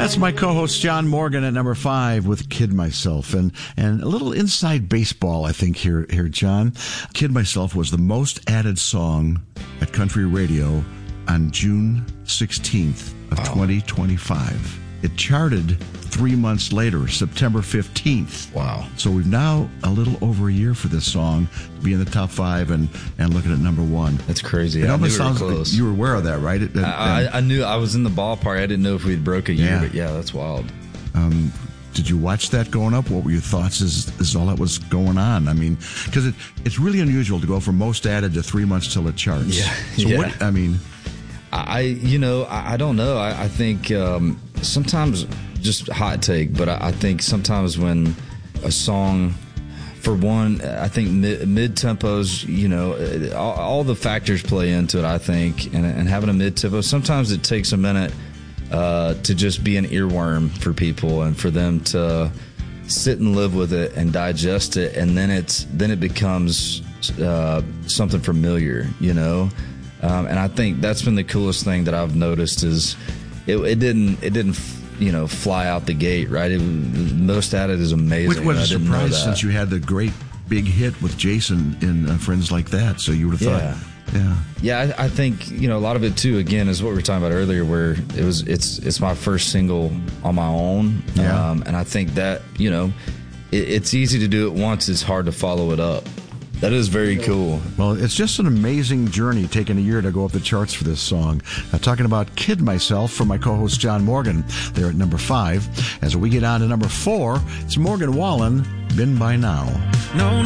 That's my co-host John Morgan at number 5 with Kid Myself. And a little inside baseball, I think, here, John. Kid Myself was the most added song at country radio on June 16th of 2025. It charted 3 months later, September 15th. Wow. So we've now a little over a year for this song to be in the top 5 and looking at number 1. That's crazy. It almost sounds close. You were aware of that, right? I knew I was in the ballpark. I didn't know if we'd broke a year, but yeah, that's wild. Did you watch that going up? What were your thoughts as all that was going on? I mean, because it's really unusual to go from most added to 3 months till it charts. Yeah. So yeah. what, I mean... I don't know. I think sometimes, just hot take, but I think sometimes when a song, for one, I think mid-tempos, all the factors play into it, I think, and having a mid-tempo, sometimes it takes a minute to just be an earworm for people and for them to sit and live with it and digest it, and then it becomes something familiar, and I think that's been the coolest thing that I've noticed is it didn't fly out the gate, right? Most added is amazing. Which was a surprise since you had the great big hit with Jason in Friends Like That. So you would have thought, yeah. I think a lot of it too. Again, is what we were talking about earlier, where it's my first single on my own, and I think that it's easy to do it once. It's hard to follow it up. That is very cool. Well, it's just an amazing journey, taking a year to go up the charts for this song. Talking about Kid Myself from my co-host John Morgan. They're at number 5. As we get on to number 4, it's Morgan Wallen, Been By Now. No